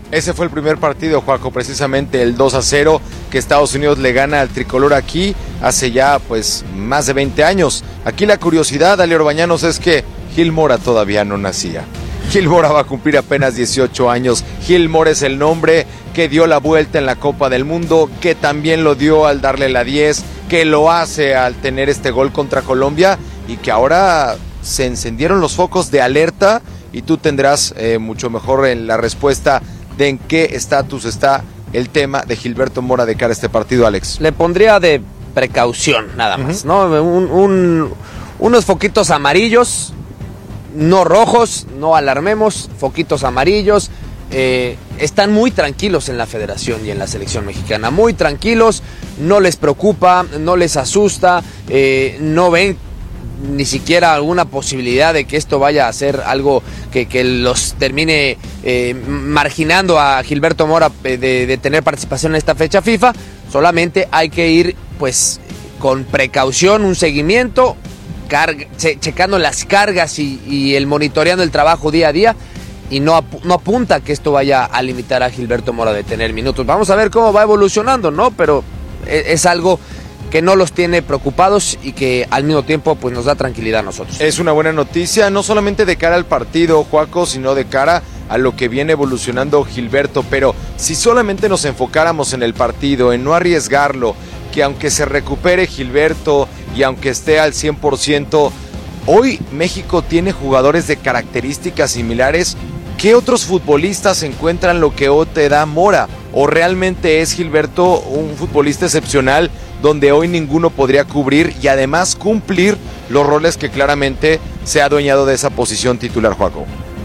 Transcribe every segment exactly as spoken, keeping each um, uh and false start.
Ese fue el primer partido, Joaco, precisamente el dos a cero que Estados Unidos le gana al tricolor aquí hace ya pues más de veinte años. Aquí la curiosidad, Ale Orbañanos, es que Gil Mora todavía no nacía. Gil Mora va a cumplir apenas dieciocho años. Gil Mora es el nombre que dio la vuelta en la Copa del Mundo, que también lo dio al darle la diez, que lo hace al tener este gol contra Colombia y que ahora se encendieron los focos de alerta y tú tendrás eh, mucho mejor en la respuesta de en qué estatus está el tema de Gilberto Mora de cara a este partido, Alex. Le pondría de precaución, nada más, uh-huh. ¿no? Un, un, unos foquitos amarillos, no rojos, no alarmemos, foquitos amarillos. Eh, están muy tranquilos en la federación y en la selección mexicana, muy tranquilos, no les preocupa, no les asusta, eh, no ven ni siquiera alguna posibilidad de que esto vaya a ser algo que, que los termine eh, marginando a Gilberto Mora de, de tener participación en esta fecha FIFA. Solamente hay que ir pues con precaución, un seguimiento, carga, che, checando las cargas y, y el monitoreando el trabajo día a día, y no, ap- no apunta que esto vaya a limitar a Gilberto Mora de tener minutos. Vamos a ver cómo va evolucionando, ¿no? Pero es, es algo que no los tiene preocupados y que al mismo tiempo pues nos da tranquilidad a nosotros. Es una buena noticia, no solamente de cara al partido, Joaco, sino de cara a lo que viene evolucionando Gilberto, pero si solamente nos enfocáramos en el partido, en no arriesgarlo, que aunque se recupere Gilberto y aunque esté al cien por ciento, hoy México tiene jugadores de características similares. ¿Qué otros futbolistas encuentran lo que hoy te da Mora? ¿O realmente es Gilberto un futbolista excepcional donde hoy ninguno podría cubrir y además cumplir los roles que claramente se ha adueñado de esa posición titular, Joaco?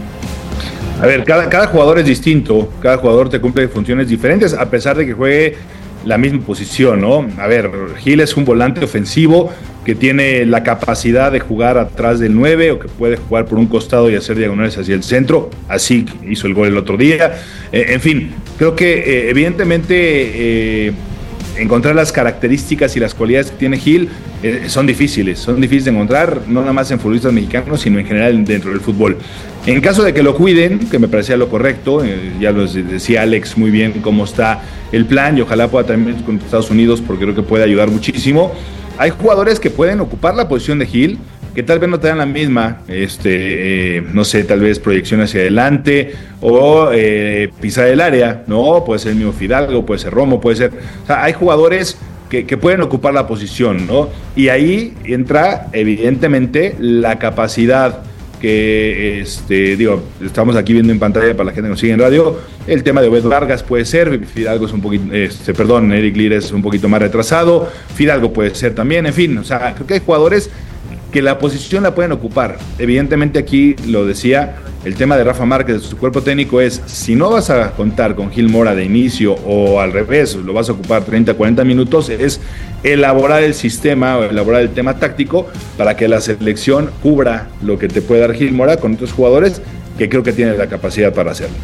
A ver, cada, cada jugador es distinto, cada jugador te cumple funciones diferentes a pesar de que juegue la misma posición, ¿no? A ver, Gil es un volante ofensivo que tiene la capacidad de jugar atrás del nueve o que puede jugar por un costado y hacer diagonales hacia el centro, así hizo el gol el otro día. Eh, en fin, creo que eh, evidentemente eh, encontrar las características y las cualidades que tiene Gil eh, son difíciles, son difíciles de encontrar, no nada más en futbolistas mexicanos, sino en general dentro del fútbol. En caso de que lo cuiden, que me parecía lo correcto, eh, ya lo decía Alex muy bien cómo está el plan y ojalá pueda también con Estados Unidos porque creo que puede ayudar muchísimo. Hay jugadores que pueden ocupar la posición de Gil, que tal vez no te dan la misma, este, eh, no sé, tal vez proyección hacia adelante o eh, pisar el área, ¿no? Puede ser el mismo Fidalgo, puede ser Romo, puede ser... O sea, hay jugadores que, que pueden ocupar la posición, ¿no? Y ahí entra, evidentemente, la capacidad que, este, digo, estamos aquí viendo en pantalla para la gente que nos sigue en radio, el tema de Obed Vargas puede ser, Fidalgo es un poquito, este, perdón, Eric Lira es un poquito más retrasado, Fidalgo puede ser también, en fin, o sea, creo que hay jugadores que la posición la pueden ocupar. Evidentemente aquí lo decía, el tema de Rafa Márquez, de su cuerpo técnico es, si no vas a contar con Gil Mora de inicio o al revés, lo vas a ocupar treinta, cuarenta minutos, es elaborar el sistema o elaborar el tema táctico para que la selección cubra lo que te puede dar Gil Mora con otros jugadores que creo que tienen la capacidad para hacerlo.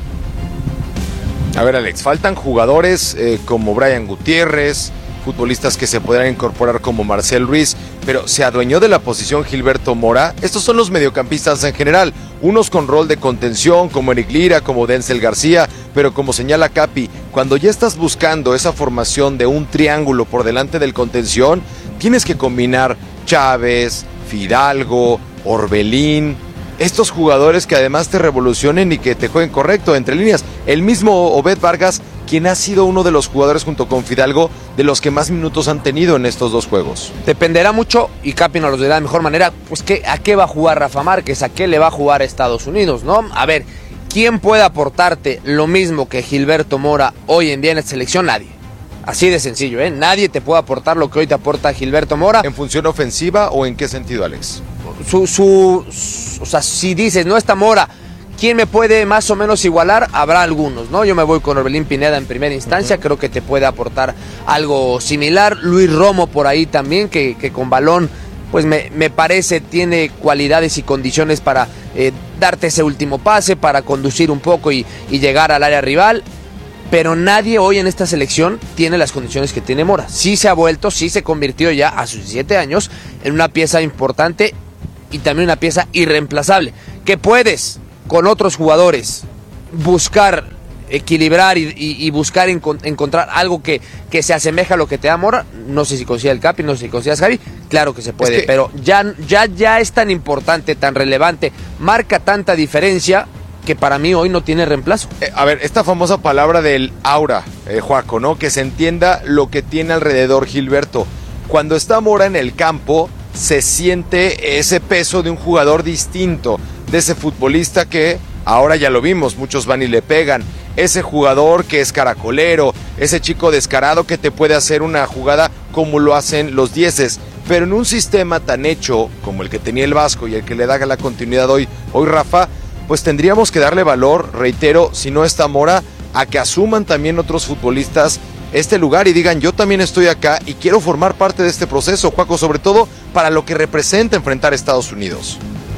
A ver, Alex, faltan jugadores eh, como Brian Gutiérrez, futbolistas que se podrán incorporar como Marcel Ruiz, pero se adueñó de la posición Gilberto Mora. Estos son los mediocampistas en general, unos con rol de contención como Eric Lira, como Denzel García, pero como señala Capi, cuando ya estás buscando esa formación de un triángulo por delante del contención, tienes que combinar Chávez, Fidalgo, Orbelín, estos jugadores que además te revolucionen y que te jueguen correcto entre líneas. El mismo Obed Vargas, quien ha sido uno de los jugadores junto con Fidalgo de los que más minutos han tenido en estos dos juegos. Dependerá mucho, y Capi nos lo dirá de mejor manera, pues que, a qué va a jugar Rafa Márquez, a qué le va a jugar a Estados Unidos, ¿no? A ver, ¿quién puede aportarte lo mismo que Gilberto Mora hoy en día en esta selección? Nadie. Así de sencillo, ¿eh? Nadie te puede aportar lo que hoy te aporta Gilberto Mora. ¿En función ofensiva o en qué sentido, Alex? Su, su, su, o sea, si dices, no está Mora, ¿quién me puede más o menos igualar? Habrá algunos, ¿no? Yo me voy con Orbelín Pineda en primera instancia, uh-huh. Creo que te puede aportar algo similar. Luis Romo por ahí también, que, que con balón, pues me, me parece tiene cualidades y condiciones para eh, darte ese último pase, para conducir un poco y, y llegar al área rival. Pero nadie hoy en esta selección tiene las condiciones que tiene Mora. Sí se ha vuelto, sí se convirtió ya a sus diecisiete años en una pieza importante y también una pieza irreemplazable. Que puedes, con otros jugadores, buscar equilibrar y, y, y buscar encon- encontrar algo que, que se asemeja a lo que te da Mora. No sé si consiga el Capi, no sé si consigas Javi, claro que se puede, es que... pero ya, ya, ya es tan importante, tan relevante, marca tanta diferencia que para mí hoy no tiene reemplazo. Eh, a ver, esta famosa palabra del aura, eh, Joaco, ¿no? Que se entienda lo que tiene alrededor Gilberto. Cuando está Mora en el campo, se siente ese peso de un jugador distinto, de ese futbolista que ahora ya lo vimos, muchos van y le pegan, ese jugador que es caracolero, ese chico descarado que te puede hacer una jugada como lo hacen los dieces, pero en un sistema tan hecho como el que tenía el Vasco y el que le da la continuidad hoy, hoy Rafa, pues tendríamos que darle valor, reitero, si no está Mora, a que asuman también otros futbolistas este lugar y digan, yo también estoy acá y quiero formar parte de este proceso, Juaco, sobre todo para lo que representa enfrentar a Estados Unidos.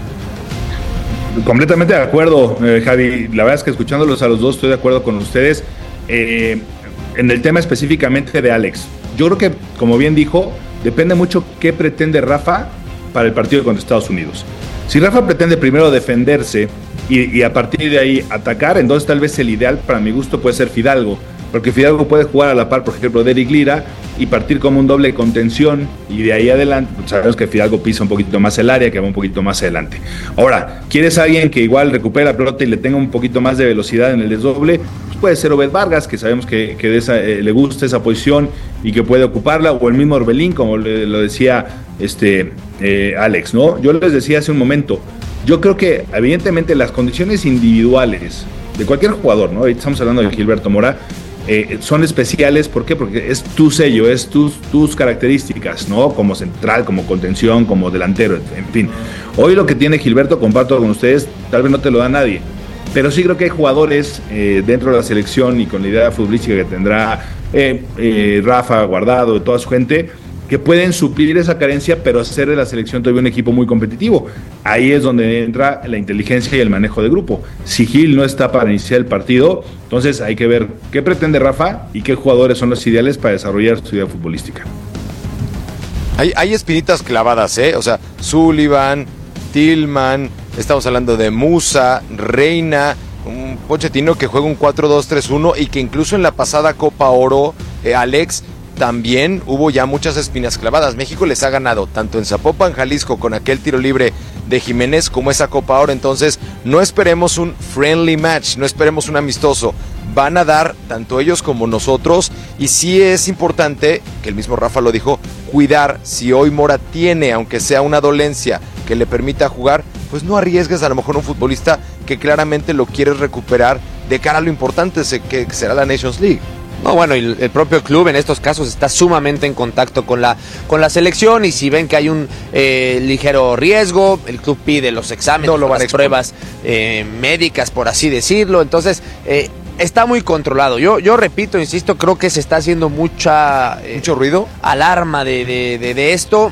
Completamente de acuerdo, eh, Javi. La verdad es que escuchándolos a los dos estoy de acuerdo con ustedes. Eh, en el tema específicamente de Alex, yo creo que, como bien dijo, depende mucho qué pretende Rafa para el partido contra Estados Unidos. Si Rafa pretende primero defenderse y, y a partir de ahí atacar, entonces tal vez el ideal para mi gusto puede ser Fidalgo, porque Fidalgo puede jugar a la par, por ejemplo, de Eric Lira y partir como un doble contención y de ahí adelante, pues sabemos que Fidalgo pisa un poquito más el área, que va un poquito más adelante. Ahora, ¿quieres a alguien que igual recupere la pelota y le tenga un poquito más de velocidad en el desdoble? Pues puede ser Obed Vargas, que sabemos que, que de esa, eh, le gusta esa posición y que puede ocuparla, o el mismo Orbelín, como le, lo decía este eh, Alex, ¿no? Yo les decía hace un momento, yo creo que evidentemente las condiciones individuales de cualquier jugador, ¿no? Ahorita estamos hablando de Gilberto Mora, Eh, son especiales. ¿Por qué? Porque es tu sello, es tus, tus características, ¿no? Como central, como contención, como delantero, en fin. Hoy lo que tiene Gilberto, comparto con ustedes, tal vez no te lo da nadie, pero sí creo que hay jugadores eh, dentro de la selección y con la idea futbolística que tendrá eh, eh, Rafa, Guardado, toda su gente, que pueden suplir esa carencia, pero hacer de la selección todavía un equipo muy competitivo. Ahí es donde entra la inteligencia y el manejo de grupo. Si Gil no está para iniciar el partido, entonces hay que ver qué pretende Rafa y qué jugadores son los ideales para desarrollar su idea futbolística. Hay, hay espinitas clavadas, ¿eh? O sea, Sullivan, Tillman, estamos hablando de Musa, Reina, un Pochettino que juega un cuatro dos tres uno y que incluso en la pasada Copa Oro, eh, Alex, también hubo ya muchas espinas clavadas. México les ha ganado tanto en Zapopan, Jalisco, con aquel tiro libre de Jiménez, como esa Copa Oro. Entonces no esperemos un friendly match, no esperemos un amistoso. Van a dar tanto ellos como nosotros, y sí es importante, que el mismo Rafa lo dijo, cuidar. Si hoy Mora tiene, aunque sea una dolencia que le permita jugar, pues no arriesgues a lo mejor un futbolista que claramente lo quieres recuperar de cara a lo importante que será la Nations League. No, bueno, y el propio club en estos casos está sumamente en contacto con la con la selección, y si ven que hay un eh, ligero riesgo, el club pide los exámenes, no lo van las pruebas eh, médicas, por así decirlo. Entonces, eh, está muy controlado. Yo yo repito, insisto, creo que se está haciendo mucha... Eh, ¿Mucho ruido? Alarma de, de, de, de esto.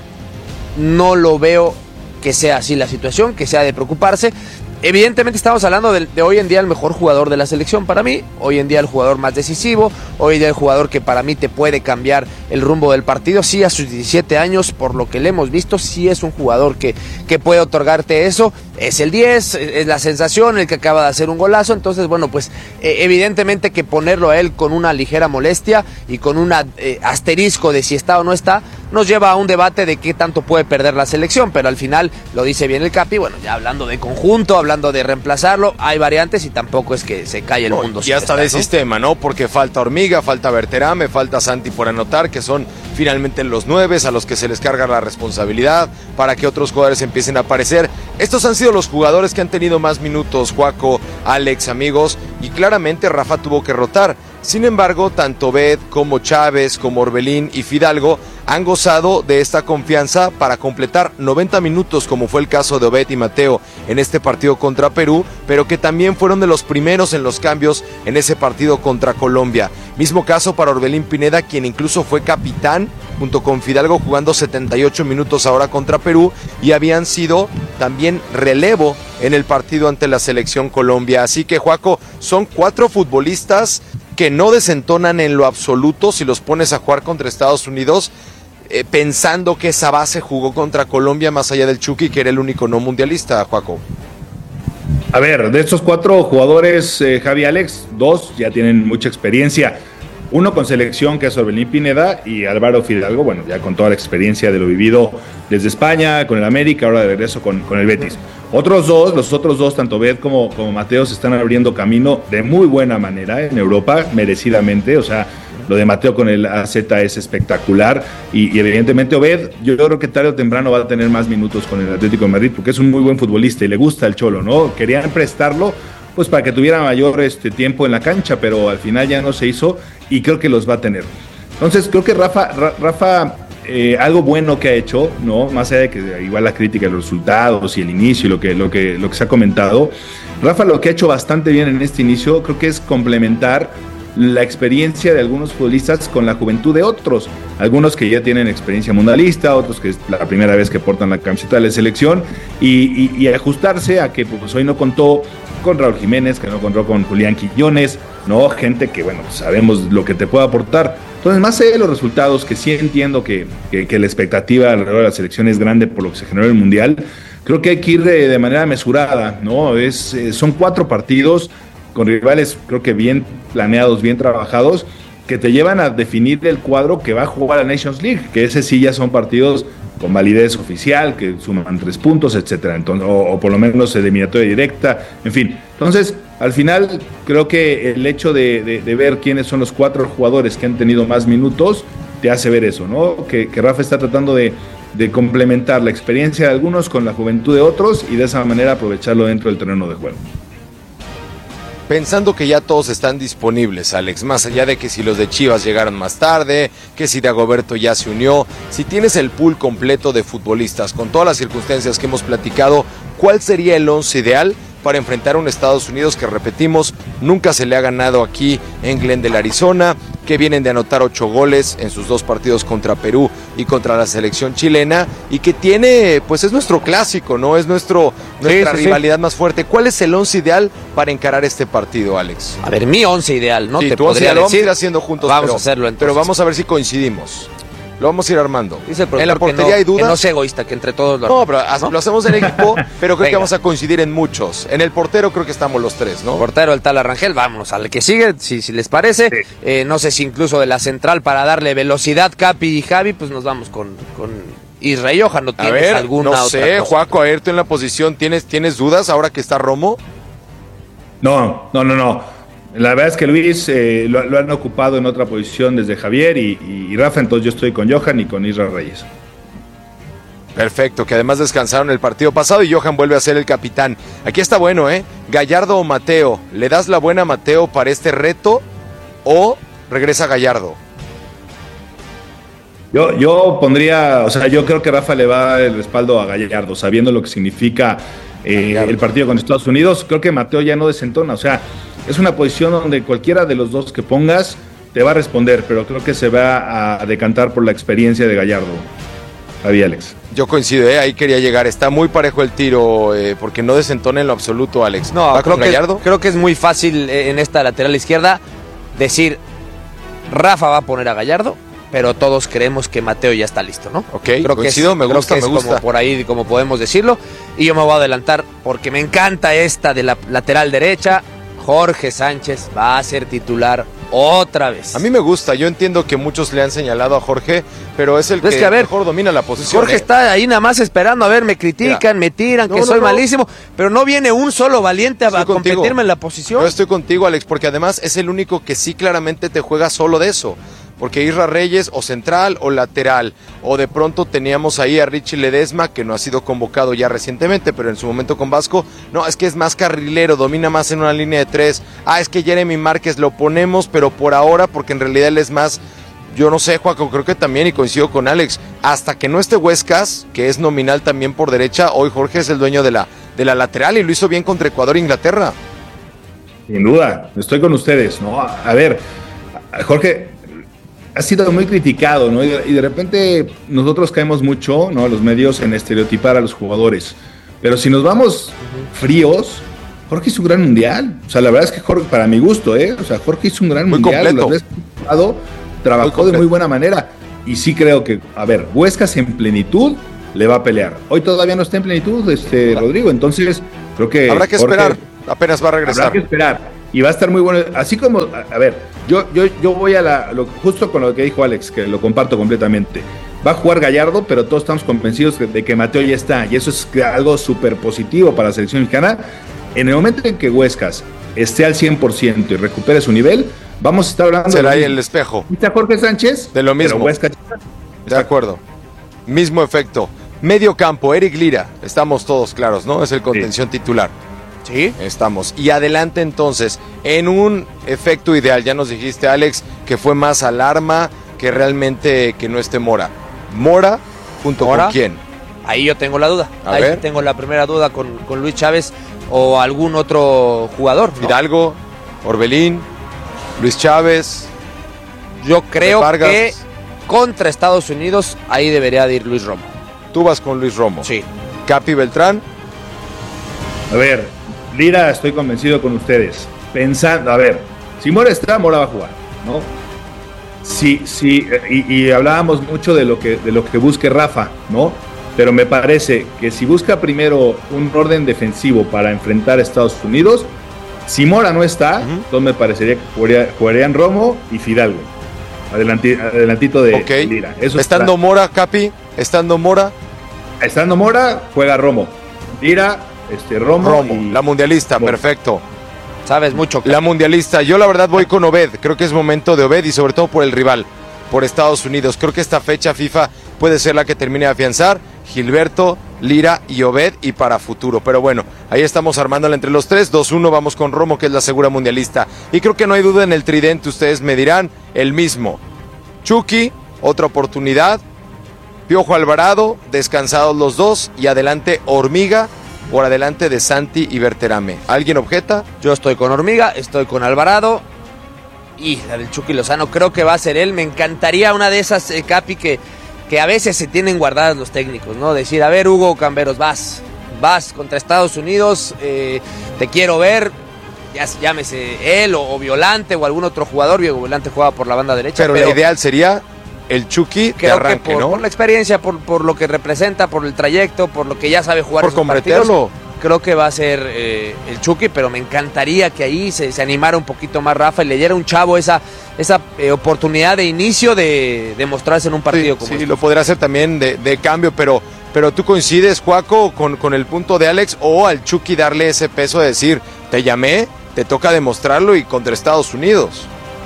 No lo veo que sea así la situación, que sea de preocuparse. Evidentemente estamos hablando de, de hoy en día el mejor jugador de la selección para mí, hoy en día el jugador más decisivo, hoy en día el jugador que para mí te puede cambiar el rumbo del partido. Sí, a sus diecisiete años, por lo que le hemos visto, sí es un jugador que, que puede otorgarte eso. Es el diez, es la sensación, el que acaba de hacer un golazo. Entonces, bueno, pues eh, evidentemente que ponerlo a él con una ligera molestia y con un eh, asterisco de si está o no está, nos lleva a un debate de qué tanto puede perder la selección, pero al final lo dice bien el Capi. Bueno, ya hablando de conjunto, hablando de reemplazarlo, hay variantes y tampoco es que se calle el no, mundo. Ya está de ¿no? sistema, ¿no? Porque falta Hormiga, falta Berterame, falta Santi por anotar, que son finalmente los nueves a los que se les carga la responsabilidad para que otros jugadores empiecen a aparecer. Estos han sido los jugadores que han tenido más minutos, Juaco, Alex, amigos, y claramente Rafa tuvo que rotar. Sin embargo, tanto Bed como Chávez, como Orbelín y Fidalgo han gozado de esta confianza para completar noventa minutos, como fue el caso de Obed y Mateo en este partido contra Perú, pero que también fueron de los primeros en los cambios en ese partido contra Colombia. Mismo caso para Orbelín Pineda, quien incluso fue capitán junto con Fidalgo, jugando setenta y ocho minutos ahora contra Perú, y habían sido también relevo en el partido ante la selección Colombia. Así que, Juaco, son cuatro futbolistas que no desentonan en lo absoluto si los pones a jugar contra Estados Unidos, eh, pensando que esa base jugó contra Colombia más allá del Chucky, que era el único no mundialista, Juaco. A ver, de estos cuatro jugadores, eh, Javi, Alex, dos ya tienen mucha experiencia. Uno con selección, que es Orbelín Pineda, y Álvaro Fidalgo, bueno, ya con toda la experiencia de lo vivido desde España, con el América, ahora de regreso con, con el Betis. Otros dos, los otros dos, tanto Ved como, como Mateo, se están abriendo camino de muy buena manera en Europa, merecidamente. O sea, lo de Mateo con el A Z es espectacular. Y, y evidentemente Obed, yo creo que tarde o temprano va a tener más minutos con el Atlético de Madrid, porque es un muy buen futbolista y le gusta el Cholo, ¿no? Querían prestarlo pues para que tuviera mayor este, tiempo en la cancha, pero al final ya no se hizo y creo que los va a tener. Entonces creo que Rafa, Ra, Rafa eh, algo bueno que ha hecho, ¿no? Más allá de que igual la crítica de los resultados y el inicio y lo que, lo, que, lo que se ha comentado, Rafa lo que ha hecho bastante bien en este inicio creo que es complementar la experiencia de algunos futbolistas con la juventud de otros, algunos que ya tienen experiencia mundialista, otros que es la primera vez que portan la camiseta de la selección, y, y, y ajustarse a que pues, hoy no contó con Raúl Jiménez, que no contó con Julián Quillones, no, gente que bueno, sabemos lo que te puede aportar. Entonces, más allá de los resultados, que sí entiendo que, que, que la expectativa alrededor de la selección es grande por lo que se generó en el Mundial, creo que hay que ir de, de manera mesurada, ¿no? Es, eh, son cuatro partidos con rivales creo que bien planeados, bien trabajados, que te llevan a definir el cuadro que va a jugar la Nations League, que ese sí ya son partidos con validez oficial, que suman tres puntos, etcétera, entonces, o, o por lo menos eliminatoria directa, en fin. Entonces, al final, creo que el hecho de, de, de ver quiénes son los cuatro jugadores que han tenido más minutos, te hace ver eso, ¿no? Que, que Rafa está tratando de, de complementar la experiencia de algunos con la juventud de otros y de esa manera aprovecharlo dentro del terreno de juego. Pensando que ya todos están disponibles, Alex, más allá de que si los de Chivas llegaron más tarde, que si Dagoberto ya se unió, si tienes el pool completo de futbolistas con todas las circunstancias que hemos platicado, ¿cuál sería el once ideal para enfrentar a un Estados Unidos que, repetimos, nunca se le ha ganado aquí en Glendale, Arizona, que vienen de anotar ocho goles en sus dos partidos contra Perú y contra la selección chilena, y que tiene, pues es nuestro clásico, ¿no? Es nuestro, nuestra sí, sí, rivalidad sí. más fuerte. ¿Cuál es el once ideal para encarar este partido, Alex? A ver, mi once ideal, ¿no? Sí, te tu podría once, lo vamos a decir, ir haciendo juntos, vamos pero, a hacerlo entonces. Pero vamos a ver si coincidimos. Lo vamos a ir armando. Dice el en la portería no, hay dudas. Que no sea egoísta, que entre todos lo No, pero ¿no? lo hacemos en equipo, pero creo Venga. que vamos a coincidir en muchos. En el portero creo que estamos los tres, ¿no? Portero, el tal Arrangel, vámonos al que sigue, si, si les parece. Sí. Eh, no sé si incluso de la central para darle velocidad, Capi y Javi, pues nos vamos con, con Israel y Johan. ¿No tienes a ver, alguna no otra sé, cosa? Juaco, a ver, tú en la posición, ¿tienes, ¿tienes dudas ahora que está Romo? No, no, no, no. La verdad es que Luis eh, lo, lo han ocupado en otra posición desde Javier y, y, y Rafa, entonces yo estoy con Johan y con Israel Reyes. Perfecto, que además descansaron el partido pasado y Johan vuelve a ser el capitán. Aquí está bueno, ¿eh? Gallardo o Mateo, ¿le das la buena a Mateo para este reto o regresa Gallardo? Yo, yo pondría, o sea, yo creo que Rafa le va a dar el respaldo a Gallardo, sabiendo lo que significa eh, el partido con Estados Unidos. Creo que Mateo ya no desentona, o sea, es una posición donde cualquiera de los dos que pongas te va a responder, pero creo que se va a decantar por la experiencia de Gallardo. Javi, Alex. Yo coincido, ¿eh? Ahí quería llegar. Está muy parejo el tiro, eh, porque no desentona en lo absoluto, Alex. No, ¿Va creo con que, Gallardo? creo que es muy fácil en esta lateral izquierda decir Rafa va a poner a Gallardo, pero todos creemos que Mateo ya está listo, ¿no? Ok, creo coincido, que es, me gusta, creo que me es gusta. Como por ahí, como podemos decirlo. Y yo me voy a adelantar porque me encanta esta de la lateral derecha. Jorge Sánchez va a ser titular otra vez. A mí me gusta, yo entiendo que muchos le han señalado a Jorge, pero es el es que, que a ver, mejor domina la posición. Jorge ¿eh? está ahí nada más esperando, a ver, me critican, Mira, me tiran, no, que no, soy no. malísimo, pero no viene un solo valiente a, a competirme en la posición. Yo estoy contigo, Alex, porque además es el único que sí claramente te juega solo de eso. Porque Isra Reyes o central o lateral, o de pronto teníamos ahí a Richie Ledesma, que no ha sido convocado ya recientemente, pero en su momento con Vasco, no, es que es más carrilero, domina más en una línea de tres, ah, es que Jeremy Márquez lo ponemos, pero por ahora, porque en realidad él es más, yo no sé, Juaco, creo que también, y coincido con Alex, hasta que no esté Huescas, que es nominal también por derecha, hoy Jorge es el dueño de la, de la lateral, y lo hizo bien contra Ecuador e Inglaterra. Sin duda, estoy con ustedes, ¿no? A ver, Jorge ha sido muy criticado, ¿no? Y de, y de repente nosotros caemos mucho, ¿no? Los medios en estereotipar a los jugadores. Pero si nos vamos fríos, Jorge hizo un gran mundial. O sea, la verdad es que Jorge, para mi gusto, ¿eh? O sea, Jorge hizo un gran muy mundial. Completo. Las veces que ha jugado, trabajó muy de muy buena manera. Y sí creo que, a ver, Huescas en plenitud le va a pelear. Hoy todavía no está en plenitud, este Rodrigo, entonces creo que habrá que Jorge, esperar, apenas va a regresar. Habrá que esperar y va a estar muy bueno. Así como, a, a ver, yo, yo, yo voy a la, lo, justo con lo que dijo Alex, que lo comparto completamente. Va a jugar Gallardo, pero todos estamos convencidos de que Mateo ya está, y eso es algo súper positivo para la selección mexicana. En el momento en que Huescas esté al cien por ciento y recupere su nivel, vamos a estar hablando... Será ahí el espejo. ¿Está Jorge Sánchez? De lo mismo. Huescas... De acuerdo. Mismo efecto. Medio campo, Eric Lira. Estamos todos claros, ¿no? Es el contención sí. titular. Sí. Estamos. Y adelante entonces, en un efecto ideal, ya nos dijiste, Alex, que fue más alarma que realmente que no esté Mora. Mora, ¿junto Mora, con quién? Ahí yo tengo la duda. A ahí ver. tengo la primera duda con, con Luis Chávez o algún otro jugador, ¿no? Hidalgo, Orbelín, Luis Chávez. Yo creo que contra Estados Unidos ahí debería de ir Luis Romo. Tú vas con Luis Romo. Sí. Capi Beltrán. A ver, Lira, estoy convencido con ustedes. Pensando, a ver, si Mora está, Mora va a jugar, ¿no? Sí, sí, y, y hablábamos mucho de lo que de lo que busque Rafa, ¿no? Pero me parece que si busca primero un orden defensivo para enfrentar a Estados Unidos, si Mora no está, uh-huh. entonces me parecería que jugaría, jugarían Romo y Fidalgo. Adelanti, adelantito de okay. Lira. Eso estando está. Mora, Capi, estando Mora. Estando Mora, juega Romo. Lira, este, Romo. Romo, y... la mundialista, Romo. Perfecto. Sabes mucho. La mundialista, yo la verdad voy con Obed, creo que es momento de Obed y sobre todo por el rival, por Estados Unidos. Creo que esta fecha FIFA puede ser la que termine de afianzar, Gilberto, Lira y Obed y para futuro. Pero bueno, ahí estamos armándola entre los tres, dos uno, vamos con Romo, que es la segura mundialista. Y creo que no hay duda en el tridente, ustedes me dirán, el mismo. Chucky, otra oportunidad, Piojo Alvarado, descansados los dos y adelante Hormiga, por adelante de Santi y Berterame. ¿Alguien objeta? Yo estoy con Hormiga, estoy con Alvarado y la del Chucky Lozano creo que va a ser él. Me encantaría una de esas, eh, Capi, que, que a veces se tienen guardadas los técnicos, ¿no? Decir, a ver, Hugo Camberos, vas, vas contra Estados Unidos, eh, te quiero ver, ya, llámese él o, o Violante o algún otro jugador. Violante juega por la banda derecha. Pero, pero la ideal sería el Chucky que arranque, que por, ¿no? por la experiencia, por, por lo que representa, por el trayecto, por lo que ya sabe jugar por completarlo. Creo que va a ser eh, el Chucky, pero me encantaría que ahí se, se animara un poquito más Rafa y le diera a un chavo esa, esa eh, oportunidad de inicio de, de mostrarse en un partido sí, como sí, este. Lo podrá hacer también de, de cambio, pero, pero tú coincides, Juaco, con, con el punto de Alex, o al Chucky darle ese peso de decir, te llamé, te toca demostrarlo y contra Estados Unidos.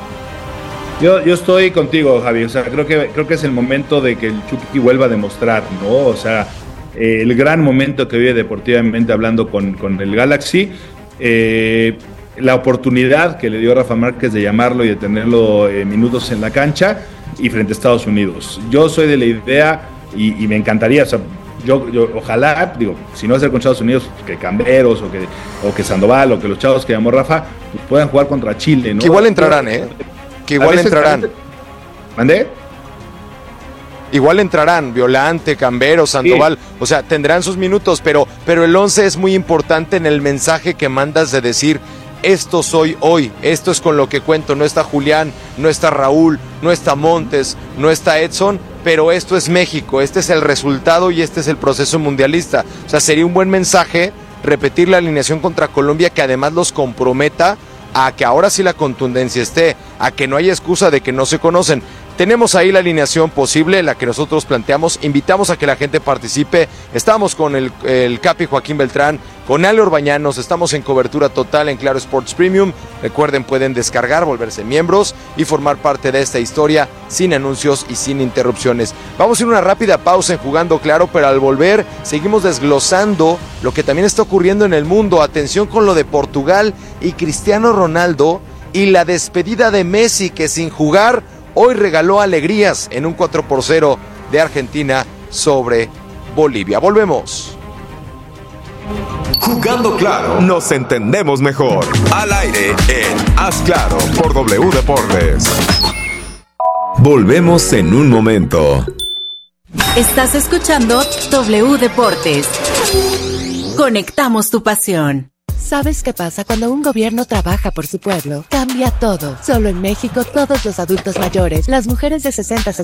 Yo, yo estoy contigo, Javi, o sea, creo que, creo que es el momento de que el Chucky vuelva a demostrar, ¿no? O sea, eh, el gran momento que vive deportivamente hablando con, con el Galaxy, eh, la oportunidad que le dio Rafa Márquez de llamarlo y de tenerlo eh, minutos en la cancha y frente a Estados Unidos. Yo soy de la idea y, y me encantaría, o sea, yo, yo ojalá, digo, si no va a ser con Estados Unidos, que Camberos o que, o que Sandoval o que los chavos que llamó Rafa pues puedan jugar contra Chile, ¿no? Que igual entrarán, ¿eh? Que igual veces, entrarán. ¿Mandé? Igual entrarán, Violante, Cambero, Sandoval, sí. O sea, tendrán sus minutos, pero, pero el once es muy importante en el mensaje que mandas de decir, esto soy hoy, esto es con lo que cuento, no está Julián, no está Raúl, no está Montes, no está Edson, pero esto es México, este es el resultado y este es el proceso mundialista. O sea, sería un buen mensaje repetir la alineación contra Colombia que además los comprometa a que ahora sí la contundencia esté, a que no haya excusa de que no se conocen. Tenemos ahí la alineación posible, la que nosotros planteamos, invitamos a que la gente participe, estamos con el, el Capi Joaquín Beltrán, con Ale Orbañanos, estamos en cobertura total en Claro Sports Premium, recuerden pueden descargar, volverse miembros y formar parte de esta historia sin anuncios y sin interrupciones. Vamos a ir a una rápida pausa en Jugando Claro, pero al volver seguimos desglosando lo que también está ocurriendo en el mundo, atención con lo de Portugal y Cristiano Ronaldo y la despedida de Messi que sin jugar hoy regaló alegrías en un cuatro por cero de Argentina sobre Bolivia. Volvemos. Jugando Claro, nos entendemos mejor. Al aire en Haz Claro por W Deportes. Volvemos en un momento. Estás escuchando W Deportes. Conectamos tu pasión. ¿Sabes qué pasa cuando un gobierno trabaja por su pueblo? Cambia todo. Solo en México, todos los adultos mayores, las mujeres de sesenta a